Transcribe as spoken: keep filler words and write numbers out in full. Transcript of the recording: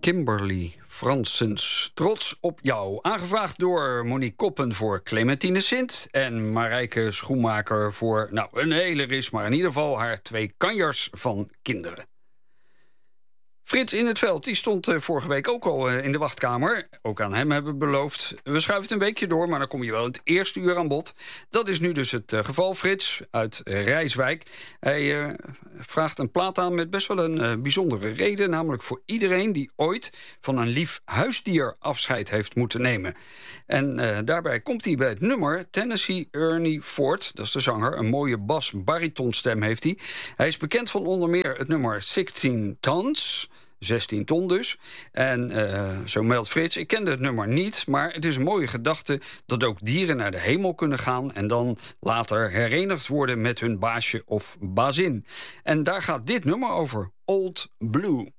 Kimberly Fransens. Trots op jou. Aangevraagd door Monique Koppen voor Clementine Sint. En Marijke Schoenmaker voor, nou, een hele ris, maar in ieder geval haar twee kanjers van kinderen. Frits in het Veld, die stond uh, vorige week ook al uh, in de wachtkamer. Ook aan hem hebben we beloofd. We schuiven het een weekje door, maar dan kom je wel in het eerste uur aan bod. Dat is nu dus het uh, geval. Frits uit Rijswijk. Hij uh, vraagt een plaat aan met best wel een uh, bijzondere reden. Namelijk voor iedereen die ooit van een lief huisdier afscheid heeft moeten nemen. En uh, daarbij komt hij bij het nummer Tennessee Ernie Ford. Dat is de zanger. Een mooie bas-baritonstem heeft hij. Hij is bekend van onder meer het nummer zestien Tons... zestien ton dus. En uh, zo meldt Frits, ik kende het nummer niet, maar het is een mooie gedachte dat ook dieren naar de hemel kunnen gaan en dan later herenigd worden met hun baasje of bazin. En daar gaat dit nummer over, Old Blue.